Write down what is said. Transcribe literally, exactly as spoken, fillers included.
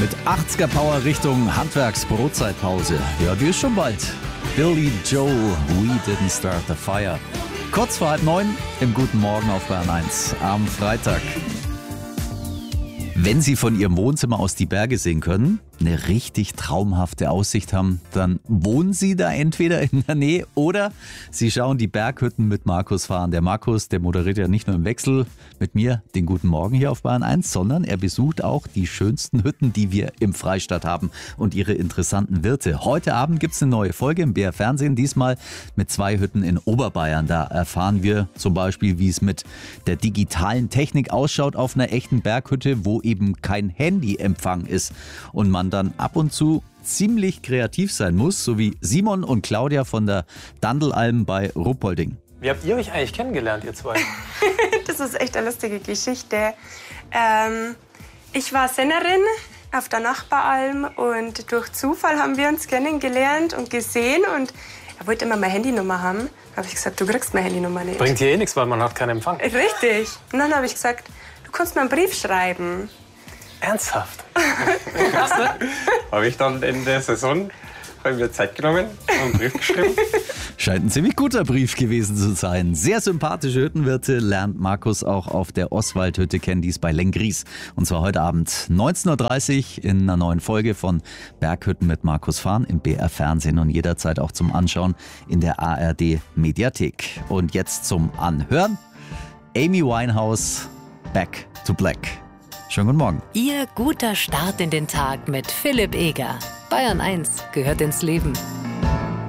Mit achtziger Power Richtung Handwerks-Brotzeitpause. Ja, die ist schon bald. Billy Joel, We Didn't Start the Fire. Kurz vor halb neun im Guten Morgen auf Bayern eins am Freitag. Wenn Sie von Ihrem Wohnzimmer aus die Berge sehen können, eine richtig traumhafte Aussicht haben, dann wohnen Sie da entweder in der Nähe oder Sie schauen die Berghütten mit Markus fahren. Der Markus, der moderiert ja nicht nur im Wechsel mit mir den Guten Morgen hier auf Bayern eins, sondern er besucht auch die schönsten Hütten, die wir im Freistaat haben und ihre interessanten Wirte. Heute Abend gibt es eine neue Folge im B R Fernsehen, diesmal mit zwei Hütten in Oberbayern. Da erfahren wir zum Beispiel, wie es mit der digitalen Technik ausschaut auf einer echten Berghütte, wo eben kein Handyempfang ist und man dann ab und zu ziemlich kreativ sein muss, so wie Simon und Claudia von der Dandelalm bei Ruppolding. Wie habt ihr euch eigentlich kennengelernt, ihr zwei? Das ist echt eine lustige Geschichte. Ähm, ich war Sennerin auf der Nachbaralm und durch Zufall haben wir uns kennengelernt und gesehen und er wollte immer meine Handynummer haben. Da habe ich gesagt, du kriegst meine Handynummer nicht. Bringt hier eh nichts, weil man hat keinen Empfang. Richtig. Und dann habe ich gesagt, du kannst mir einen Brief schreiben. Ernsthaft? Krass, ne? Habe ich dann in der Saison hab ich mir Zeit genommen und einen Brief geschrieben. Scheint ein ziemlich guter Brief gewesen zu sein. Sehr sympathische Hüttenwirte lernt Markus auch auf der Oswaldhütte kennen, die ist bei Lenggries. Und zwar heute Abend neunzehn Uhr dreißig in einer neuen Folge von Berghütten mit Markus Fahren im B R Fernsehen und jederzeit auch zum Anschauen in der A R D Mediathek. Und jetzt zum Anhören. Amy Winehouse, Back to Black. Schönen guten Morgen. Ihr guter Start in den Tag mit Philipp Eger. Bayern eins gehört ins Leben.